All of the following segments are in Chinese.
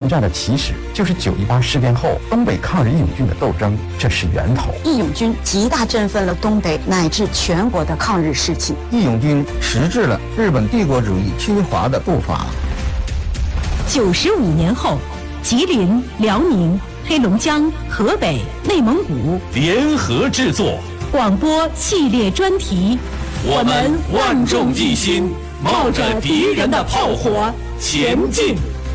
战的起始就是9·18事变后东北抗日义勇军的斗争，这是源头。 义勇军极大振奋了东北乃至全国的抗日士气。 义勇军迟滞了日本帝国主义侵华的步伐。 95年后，吉林、辽宁、黑龙江、河北、内蒙古联合制作广播系列专题， 我们万众一心，冒着敌人的炮火前进。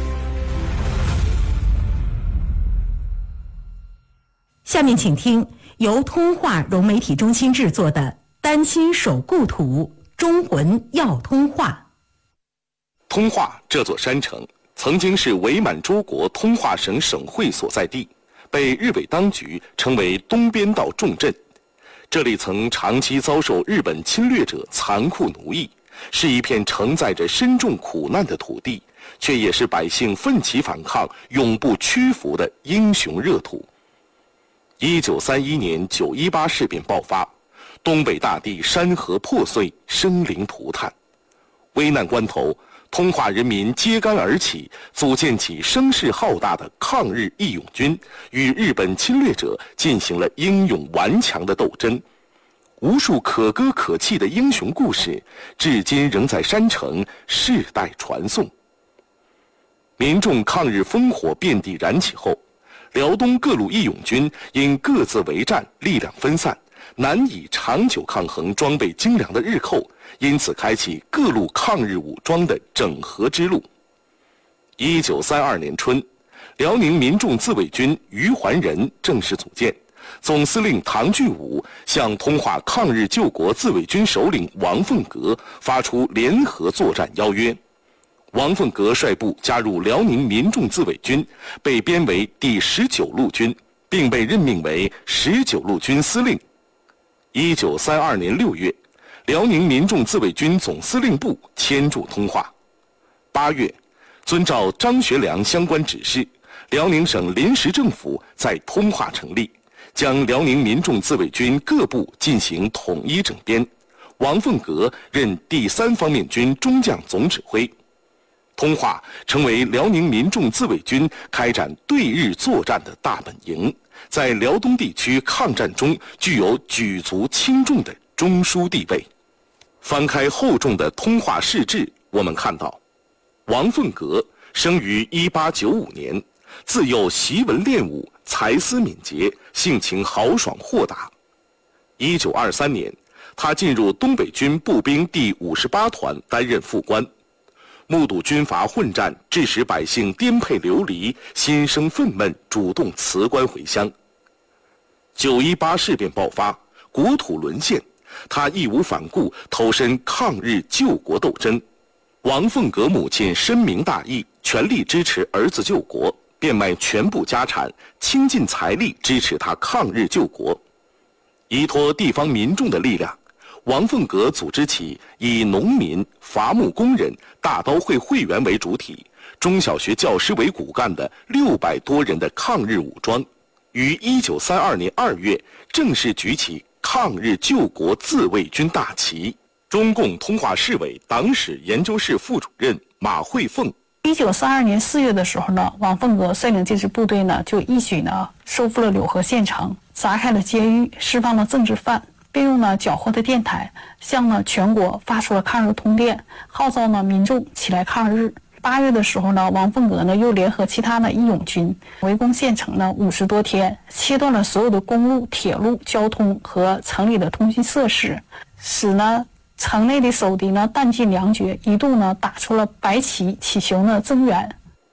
下面请听由通化融媒体中心制作的《丹心守故土，中魂要通化》。 通化这座山城曾经是伪满洲国通化省省会所在地，被日伪当局称为东边道重镇。这里曾长期遭受日本侵略者残酷奴役，是一片承载着深重苦难的土地，却也是百姓奋起反抗、永不屈服的英雄热土。1931年9·18事变爆发，东北大地山河破碎，生灵涂炭。危难关头，通化人民揭竿而起，组建起声势浩大的抗日义勇军，与日本侵略者进行了英勇顽强的斗争。无数可歌可泣的英雄故事，至今仍在山城世代传颂。民众抗日烽火遍地燃起后，辽东各路义勇军因各自为战，力量分散，难以长久抗衡装备精良的日寇，因此开启各路抗日武装的整合之路。1932年春，辽宁民众自卫军余环人正式组建，总司令唐聚武向通化抗日救国自卫军首领王凤阁发出联合作战邀约。王凤阁率部加入辽宁民众自卫军，被编为第19路军，并被任命为19路军司令。1932年6月，辽宁民众自卫军总司令部迁驻通化。8月，遵照张学良相关指示，辽宁省临时政府在通化成立，将辽宁民众自卫军各部进行统一整编。王凤阁任第3方面军中将总指挥。通化成为辽宁民众自卫军开展对日作战的大本营，在辽东地区抗战中具有举足轻重的中枢地位。翻开厚重的通化世志，我们看到，王凤阁生于1895年，自幼习文练武，才思敏捷，性情豪爽豁达。1923年，他进入东北军步兵第58团担任副官。目睹军阀混战，致使百姓颠沛流离，心生愤懑，主动辞官回乡。9·18事变爆发，国土沦陷，他义无反顾，投身抗日救国斗争。王凤阁母亲深明大义，全力支持儿子救国，变卖全部家产，倾尽财力支持他抗日救国。依托地方民众的力量，王凤阁组织起以农民、伐木工人、大刀会会员为主体，中小学教师为骨干的600多人的抗日武装，于1932年2月正式举起抗日救国自卫军大旗。中共通化市委党史研究室副主任马惠凤 1932年4月的时候呢，王凤阁率领这支部队呢，就一举呢收复了柳河县城，砸开了监狱，释放了政治犯，并用了缴获的电台向呢全国发出了抗日通电，号召呢民众起来抗日。8月的时候呢，王凤阁呢又联合其他的义勇军围攻县城呢50多天，切断了所有的公路、铁路交通和城里的通讯设施，使呢城内的守敌呢弹尽粮绝，一度呢打出了白旗祈求呢增援。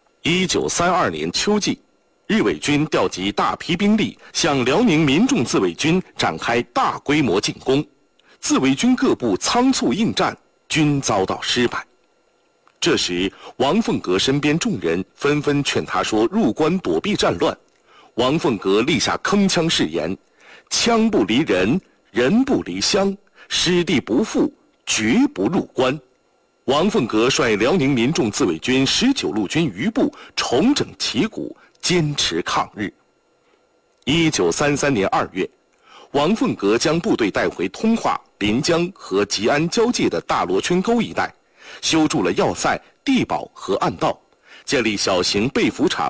1932年秋季，日伪军调集大批兵力向辽宁民众自卫军展开大规模进攻，自卫军各部仓促应战，均遭到失败。这时，王凤阁身边众人纷纷劝他说入关躲避战乱。王凤阁立下铿锵誓言：枪不离人，人不离乡，失地不复，绝不入关。王凤阁率辽宁民众自卫军19路军余部重整旗鼓，坚持抗日。1933年2月，王凤阁将部队带回通化、临江和吉安交界的大罗圈沟一带，修筑了要塞、地堡和暗道，建立小型被服厂